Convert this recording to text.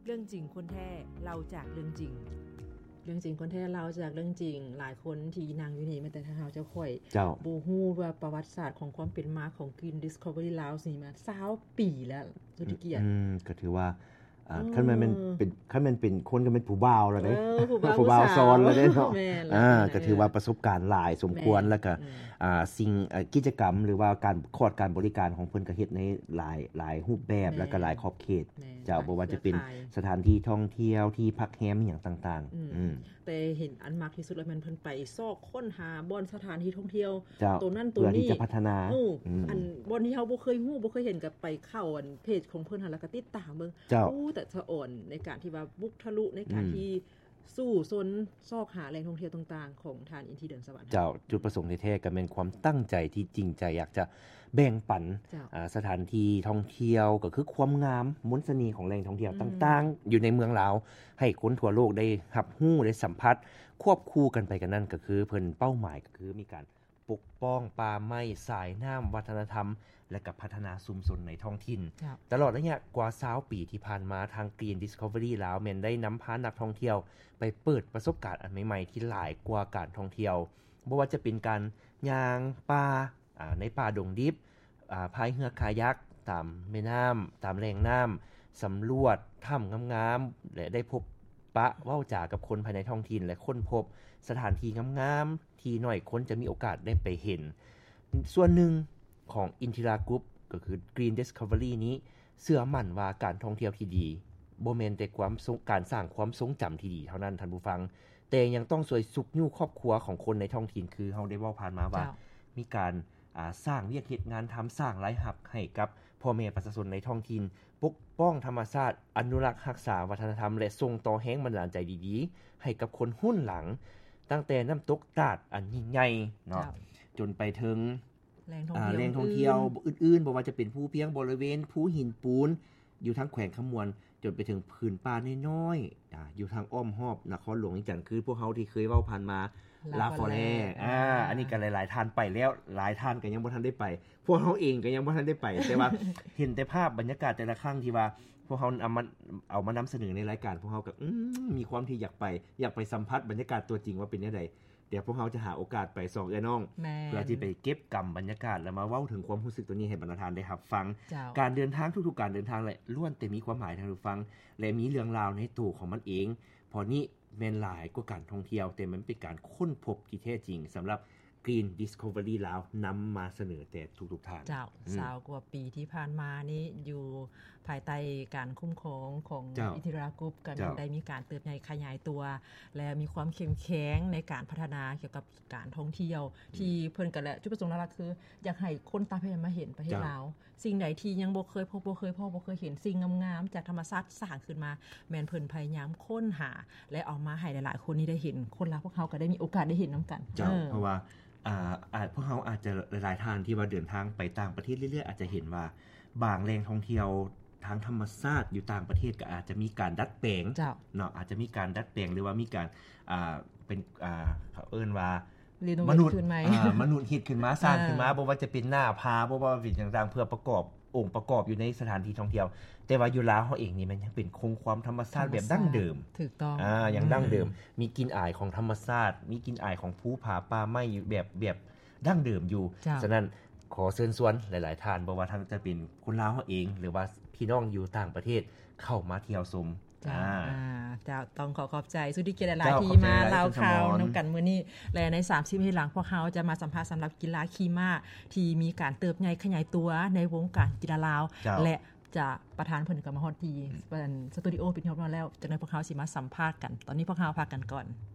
เรื่องจริงคนแท้เราจากเรื่องจริงเรื่องจริงคนแท้เราจากเรื่องจริงหลายคนที่นั่งอยู่นี่แม้แต่ถ้าเฮาจะค่อยบ่ฮู้ว่าประวัติศาสตร์ของความเป็นมาของ Green Discovery Lounge นี่มา20ปีแล้วสุธิเกียรติก็ถือว่าคันมันเป็นคนก็เป็นผู้บ่าวแล้วเด้ผู้บ่าวซ้อนแล้วเด้เนาะก็ถือว่าประสบการณ์หลายสมควรแล้วก็สิ่งกิจกรรมหรือว่าการบริการของเพิ่นก็เฮ็ดในหลายรูปแบบแล้วก็หลายขอบเขตเจ้าบ่ว่าจะเป็นสถานที่ท่องเที่ยวที่พักแรมอีหยังต่างๆแต่เห็นอันมากที่สุดแล้วมันเพิ่นไปซอกค้นหาบ่อนสถานที่ท่องเที่ยวตัวนั้นตัวนี้เพื่อที่จะพัฒนาอันบ่อนที่เฮาบ่เคยฮู้บ่เคยเห็นก็ไปเข้าอันเพจของเพิ่นหั่นแล้วก็ติดตามเบิ่งแต่สะอ่อนในการที่ว่าบุกทะลุในการที่สู้ซนซอกหาแหล่งท่องเที่ยวต่างๆของทานอินทีเดินสวรรค์เจ้าจุดประสงค์แท้ๆก็เป็นความตั้งใจที่จริงใจอยากจะแบ่งปันสถานที่ท่องเที่ยวก็คือความงามมนต์เสน่ห์ของแหล่งท่องเที่ยวต่างๆอยู่ในเมืองลาวให้คนทั่วโลกได้รับรู้ได้สัมผัสควบคู่กันไปกันนั่นก็คือเพิ่นเป้าหมายก็คือมีการปกป้องป่าไม้สายน้ำวัฒนธรรมและกับพัฒนาชุมชนในท้องถิ่นตลอดระยะกว่า20ปีที่ผ่านมาทาง Green Discovery ลาวแม่นได้นำพานักท่องเที่ยวไปเปิดประสบการณ์อันใหม่ๆที่หลายกว่าการท่องเที่ยวบ่ว่าจะเป็นการย่างป่าในป่าดงดิบพายเรือคายักตามแม่น้ำตามแหล่งน้ำสำรวจถ้ำงามๆและได้พบปะเว้าจากับคนภายในท้องถิ่นและค้นพบสถานที่งามๆที่น้อยคนจะมีโอกาสได้ไปเห็นส่วนหนึ่งของ Intira Group ก็คือ Green Discovery นี้เชื่อมั่นว่าการท่องเที่ยวที่ดีบ่แม่นแต่การสร้างความทรงจำที่ดีเท่านั้นท่านผู้ฟังแต่ยังต้องช่วยสุขอยู่ครอบครัวของคนในท้องถิ่นคือเฮาได้เว้าผ่านมาว่ามีการสร้างเวียกเฮ็ดงานทำสร้างรายรับให้กับพ่อแม่ประชาชนในท้องถิ่นปกป้องธรรมชาติอนุรักษ์รักษาวัฒนธรรมและส่งต่อแรงบันดาลใจดีๆให้กับคนรุ่นหลังตั้งแต่น้ำตกตาดอันยิ่งใหญ่เนาะจนไปถึงแหล่งท่องเที่ยวอื่นๆบ่ว่าจะเป็นภูเพียงบริเวณภูหินปูนอยู่ทางแขวงขมวนจนไปถึงพื้นป่าน้อยๆอยู่ทางอ้อมรอบนครหลวงอีจันทน์คือพวกเฮาที่เคยเว้าผ่านมาลาฟอเรอันนี้ก็หลายๆท่านไปแล้วหลายท่านก็ยังบ่ทันได้ไปพวกเฮาเองก็ยังบ่ทันได้ไปแต่ว่าเห็นแต่ภาพบรรยากาศแต่ละครั้งที่ว่าพวกเฮาเอามานำเสนอในรายการพวกเฮาก็มีความที่อยากไปสัมผัสบรรยากาศตัวจริงว่าเป็นจังได๋เดี๋ยวพวกเราจะหาโอกาสไปสองเอ้น้องเพื่อที่ไปเก็บกำบรรยากาศแล้วมาเว้าถึงความรู้สึกตัวนี้ให้บรรดาท่านได้รับฟังการเดินทางทุกๆการเดินทางและล้วนแต่มีความหมายท่านผู้ฟังและมีเรื่องราวในตัวของมันเองพอนี้แม่นหลายกว่าการท่องเที่ยวแต่มันเป็นการค้นพบที่แท้จริงสำหรับ Green Discovery ลาวนำมาเสนอแต่ทุกๆท่านเจ้า20กว่าปีที่ผ่านมานี้อยู่ภายใต้การคุ้มครองของอินทิรากรุ๊ปก็ได้มีการเติบใหญ่ขยายตัวและมีความเข้มแข็งในการพัฒนาเกี่ยวกับการท่องเที่ยวที่เพิ่นก็และจุดประสงค์หลักๆคืออยากให้คนต่างประเทศมาเห็นประเทศลาวสิ่งใดที่ยังบ่เคยพบบ่เคยเห็นสิ่งงามๆจากธรรมชาติสร้างขึ้นมาแม่นเพิ่นพยายามค้นหาและเอามาให้หลายๆคนนี้ได้เห็นคนลาวพวกเฮาก็ได้มีโอกาสได้เห็นนํากันเพราะว่าพวกเฮาอาจจะหลายๆท่านที่ว่าเดินทางไปต่างประเทศเรื่อยๆอาจจะเห็นว่าบางแหล่งท่องเที่ยวทางธรรมชาติอยู่ต่างประเทศก็อาจจะมีการดัดแปลงเนาะอาจจะมีการดัดแปลงหรือว่ามีการเป็นเขาเอิ้นว่ามนุษย์เฮ็ดขึ้นมาสร้างขึ้นมาบ่ว่าจะเป็นหน้าผาบ่ว่าเป็นต่างๆเพื่อประกอบองค์ประกอบอยู่ในสถานที่ท่องเที่ยวแต่ว่าอยู่ลาวเฮาเองนี่มันยังเป็นคงความธรรมชาติแบบดั้งเดิมถูกต้องยังดั้งเดิมมีกลิ่นอายของธรรมชาติมีกลิ่นอายของภูผาป่าไม้อยู่แบบดั้งเดิมอยู่ฉะนั้นขอเชิญชวนหลายๆท่านบ่ว่าทั้งจะเป็นคนลาวเฮาเองหรือว่าพี่น้องอยู่ต่างประเทศเข้ามาเที่ยวชมจะต้องขอบใจสุดที่เกียรติหลายที่มาเล่าข่าวนํากันมื้อนี้และใน30นาทีหลังพวกเฮาจะมาสัมภาษณ์สําหรับกีฬาขี่ม้าที่มีการเติบใหญ่ขยายตัวในวงการกีฬาลาวและจะประธานเพิ่นก็มาฮอดที่สตูดิโอเป็นที่เรียบร้อยแล้วจังได๋พวกเฮาสิมาสัมภาษณ์กันตอนนี้พวกเฮาพักกันก่อน